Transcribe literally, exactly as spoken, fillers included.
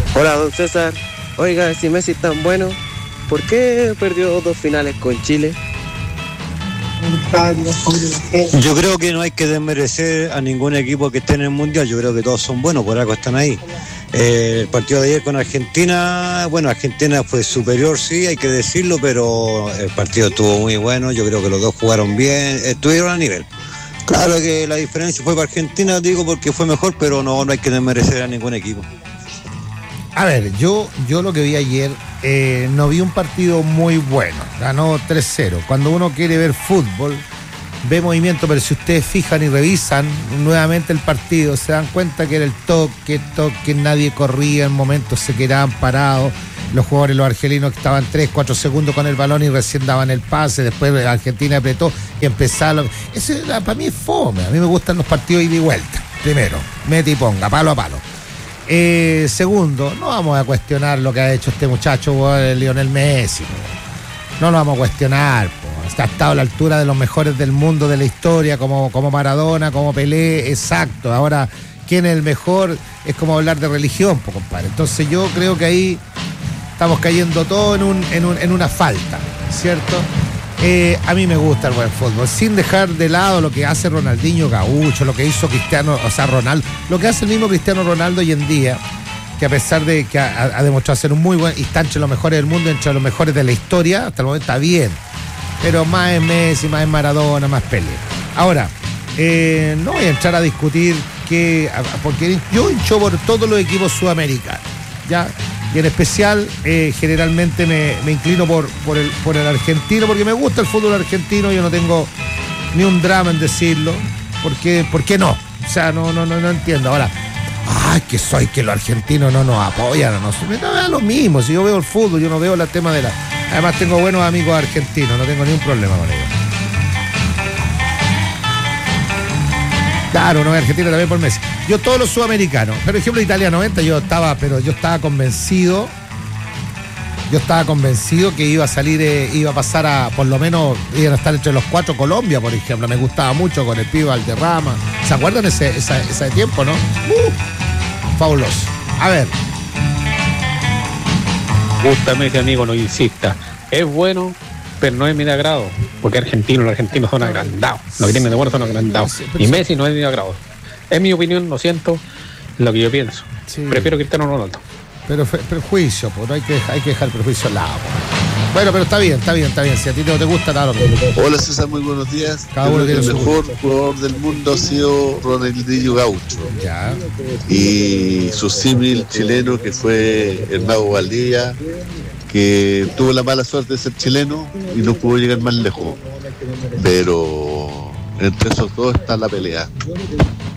Hola, don César. Oiga, si Messi es tan bueno, ¿por qué perdió dos finales con Chile? Yo creo que no hay que desmerecer a ningún equipo que esté en el Mundial. Yo creo que todos son buenos, por algo están ahí. Eh, el partido de ayer con Argentina, bueno, Argentina fue superior, sí, hay que decirlo, pero el partido estuvo muy bueno. Yo creo que los dos jugaron bien, estuvieron a nivel. Claro que la diferencia fue para Argentina, digo, porque fue mejor, pero no, no hay que desmerecer a ningún equipo. A ver, yo, yo lo que vi ayer, eh, no vi un partido muy bueno. Ganó tres cero. Cuando uno quiere ver fútbol, ve movimiento, pero si ustedes fijan y revisan nuevamente el partido, se dan cuenta que era el toque, toque, nadie corría, en momentos se quedaban parados. Los jugadores, los argelinos, que estaban tres, cuatro segundos con el balón y recién daban el pase. Después Argentina apretó y empezaron. Eso era, para mí es fome. A mí me gustan los partidos ida y vuelta. Primero, mete y ponga, palo a palo. Eh, segundo, no vamos a cuestionar lo que ha hecho este muchacho, Lionel Messi. No lo vamos a cuestionar. Po. Ha estado a la altura de los mejores del mundo, de la historia, como, como Maradona, como Pelé, exacto. Ahora, ¿quién es el mejor? Es como hablar de religión, po, compadre. Entonces yo creo que ahí estamos cayendo todo en, un, en, un, en una falta, ¿cierto? Eh, a mí me gusta el buen fútbol, sin dejar de lado lo que hace Ronaldinho Gaúcho, lo que hizo Cristiano, o sea, Ronaldo, lo que hace el mismo Cristiano Ronaldo hoy en día, que a pesar de que ha, ha demostrado ser un muy buen, y está entre los mejores del mundo, entre los mejores de la historia, hasta el momento está bien, pero más es Messi, más es Maradona, más Pelé. Ahora, eh, no voy a entrar a discutir que, porque yo hincho por todos los equipos sudamericanos, ¿ya? Y en especial, eh, generalmente me, me inclino por, por, el, por el argentino, porque me gusta el fútbol argentino, yo no tengo ni un drama en decirlo, porque, ¿por qué no? O sea, no, no, no, no entiendo. Ahora, ay, que soy, que los argentinos no nos apoyan, no, no, me da lo mismo, si yo veo el fútbol, yo no veo el tema de la... Además tengo buenos amigos argentinos, no tengo ningún problema con ellos. Claro, no, Argentina también por Messi. Yo todos los sudamericanos, por ejemplo Italia noventa, yo estaba, pero yo estaba convencido, yo estaba convencido que iba a salir, eh, iba a pasar a, por lo menos, iban a estar entre los cuatro Colombia, por ejemplo. Me gustaba mucho con el pibe Valderrama. ¿Se acuerdan ese, esa, ese tiempo, no? Uh, fabuloso. A ver. Gústame ese amigo, no insista. Es bueno, pero no es mi agrado, porque argentinos, los argentinos son agrandados, los que tienen de bueno son agrandados, sí, y Messi no es de mi agrado. Es mi opinión, lo siento, lo que yo pienso. Sí. Prefiero Cristiano Ronaldo. Pero prejuicio, pues no hay que, hay que dejar el prejuicio al lado. Pues. Bueno, pero está bien, está bien, está bien. Si a ti no te gusta, nada. Hola César, muy buenos días. Cada uno tiene el su mejor gusto. Jugador del mundo ha sido Ronaldinho Gaúcho. Ya. Y su símil chileno, que fue el Mago Valdivia, que tuvo la mala suerte de ser chileno y no pudo llegar más lejos. Pero entre esos dos está la pelea.